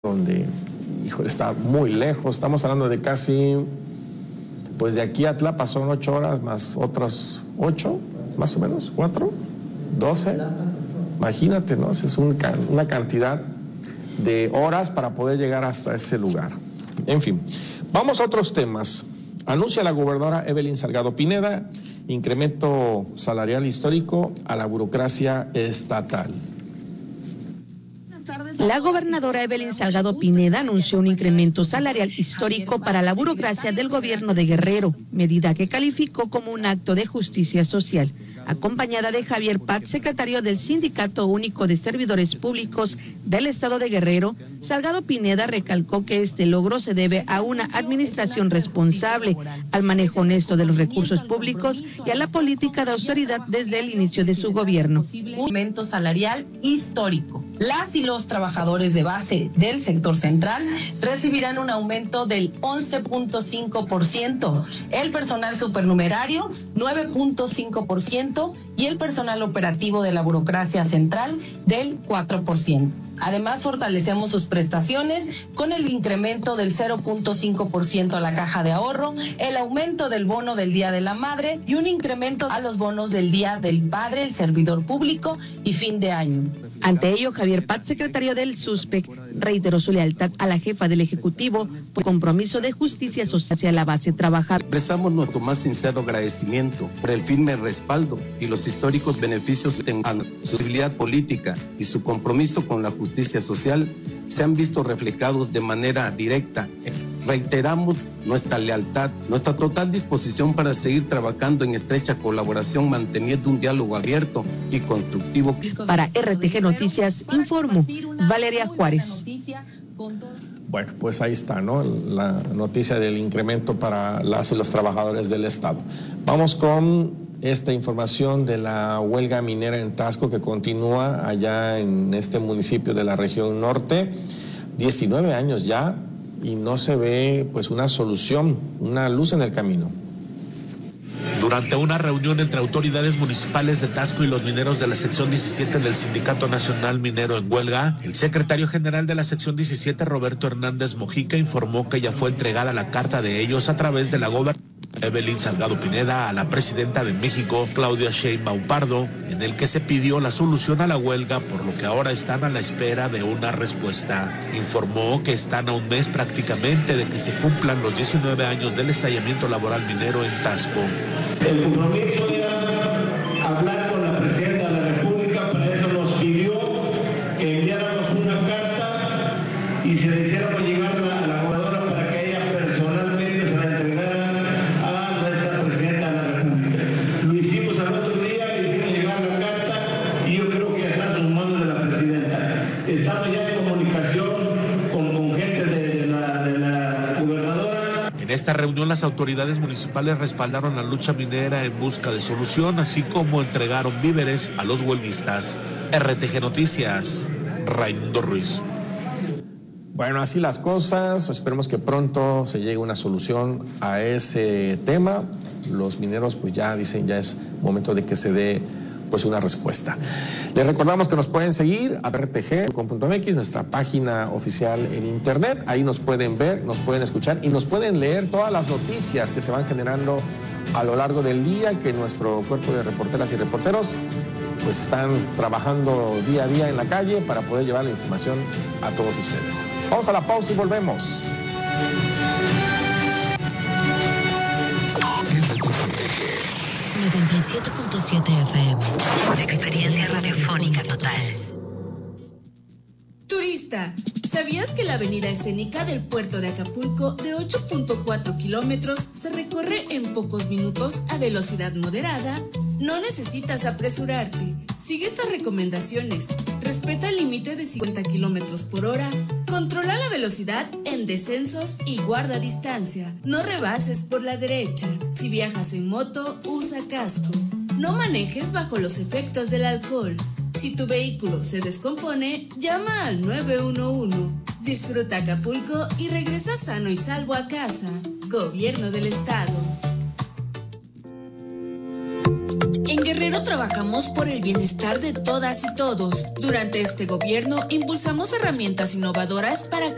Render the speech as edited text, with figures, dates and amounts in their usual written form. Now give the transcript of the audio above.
donde, híjole, está muy lejos. Estamos hablando de casi, pues de aquí a Tlapa son 8 horas más otras 8, más o menos, 4, 12. Imagínate, ¿no? Es una cantidad de horas para poder llegar hasta ese lugar. En fin, vamos a otros temas. Anuncia la gobernadora Evelyn Salgado Pineda incremento salarial histórico a la burocracia estatal. La gobernadora Evelyn Salgado Pineda anunció un incremento salarial histórico para la burocracia del gobierno de Guerrero, medida que calificó como un acto de justicia social. Acompañada de Javier Paz, secretario del Sindicato Único de Servidores Públicos del Estado de Guerrero, Salgado Pineda recalcó que este logro se debe a una administración responsable, al manejo honesto de los recursos públicos y a la política de austeridad desde el inicio de su gobierno. Un incremento salarial histórico. Las y los trabajadores de base del sector central recibirán un aumento del 11.5%, el personal supernumerario 9.5% y el personal operativo de la burocracia central del 4%. Además, fortalecemos sus prestaciones con el incremento del 0.5% a la caja de ahorro, el aumento del bono del Día de la Madre y un incremento a los bonos del Día del Padre, el servidor público y fin de año. Ante ello, Javier Paz, secretario del SUSPEC, reiteró su lealtad a la jefa del Ejecutivo por compromiso de justicia social hacia la base trabajadora. Expresamos nuestro más sincero agradecimiento por el firme respaldo y los históricos beneficios en su sensibilidad política y su compromiso con la justicia social se han visto reflejados de manera directa. Reiteramos nuestra lealtad, nuestra total disposición para seguir trabajando en estrecha colaboración, manteniendo un diálogo abierto y constructivo. Para RTG Noticias, informó Valeria Juárez. Bueno, pues ahí está, ¿no? La noticia del incremento para las y los trabajadores del Estado. Vamos con esta información de la huelga minera en Taxco que continúa allá en este municipio de la región norte. 19 años ya y no se ve pues una solución, una luz en el camino. Durante una reunión entre autoridades municipales de Taxco y los mineros de la sección 17 del Sindicato Nacional Minero en huelga, el secretario general de la sección 17, Roberto Hernández Mojica, informó que ya fue entregada la carta de ellos a través de la gobernadora Evelyn Salgado Pineda a la presidenta de México, Claudia Sheinbaum Pardo, en el que se pidió la solución a la huelga, por lo que ahora están a la espera de una respuesta. Informó que están a un mes prácticamente de que se cumplan los 19 años del estallamiento laboral minero en Taxco. El compromiso era hablar con la presidenta de la República, para eso nos pidió que enviáramos una carta y se le hiciéramos llegar a la gobernadora para que ella personalmente se la entregara a nuestra presidenta de la República. Lo hicimos al otro día, le hicimos llegar la carta y yo creo que ya está en sus manos de la presidenta. Estamos ya en comunicación con gente de la gobernadora. En esta reunión, las autoridades municipales respaldaron la lucha minera en busca de solución, así como entregaron víveres a los huelguistas. RTG Noticias, Raimundo Ruiz. Bueno, así las cosas. Esperemos que pronto se llegue una solución a ese tema. Los mineros pues ya dicen, ya es momento de que se dé pues una respuesta. Les recordamos que nos pueden seguir a rtg.com.mx, nuestra página oficial en internet. Ahí nos pueden ver, nos pueden escuchar y nos pueden leer todas las noticias que se van generando a lo largo del día, que nuestro cuerpo de reporteras y reporteros pues están trabajando día a día en la calle para poder llevar la información a todos ustedes. Vamos a la pausa y volvemos. RTG 97.7 FM. Experiencia radiofónica total. Turista, ¿sabías que la avenida escénica del puerto de Acapulco de 8.4 kilómetros se recorre en pocos minutos a velocidad moderada? No necesitas apresurarte. Sigue estas recomendaciones. Respeta el límite de 50 kilómetros por hora. Controla la velocidad en descensos y guarda distancia. No rebases por la derecha. Si viajas en moto, usa casco. No manejes bajo los efectos del alcohol. Si tu vehículo se descompone, llama al 911. Disfruta Acapulco y regresa sano y salvo a casa. Gobierno del Estado. En Guerrero trabajamos por el bienestar de todas y todos. Durante este gobierno impulsamos herramientas innovadoras para